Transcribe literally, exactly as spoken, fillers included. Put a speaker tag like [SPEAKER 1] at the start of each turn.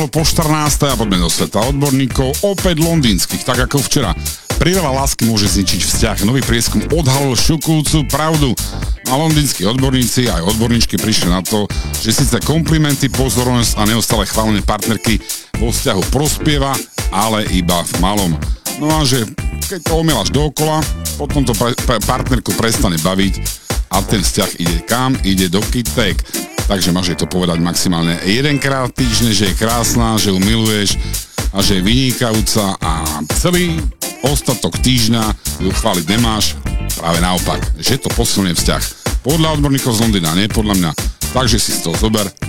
[SPEAKER 1] Po štrnástej a poďme do sveta odborníkov, opäť londýnskych, tak ako včera. Príleva lásky môže zničiť vzťah. Nový prieskum odhalil šokujúcu pravdu. A londýnski odborníci aj odborníčky prišli na to, že síce komplimenty, pozornosť a neustále chválenie partnerky vo vzťahu prospieva, ale iba v malom. No a že keď to omielaš dookola, potom to pre, pre partnerku prestane baviť a ten vzťah ide kam? Ide do kytek. Takže máš jej to povedať maximálne jedenkrát týždne, že je krásna, že ju miluješ a že je vynikajúca a celý ostatok týždňa ju chváliť nemáš, práve naopak, že to posilňuje vzťah. Podľa odborníkov z Londýna, nie podľa mňa. Takže si z toho zober